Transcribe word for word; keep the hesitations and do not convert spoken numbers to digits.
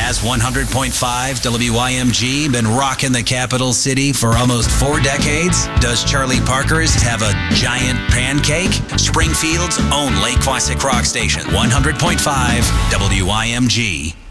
Has one hundred point five W Y M G been rocking the capital city for almost four decades? Does Charlie Parker's have a giant pancake? Springfield's own Lake Quasic Rock Station, one hundred point five W Y M G.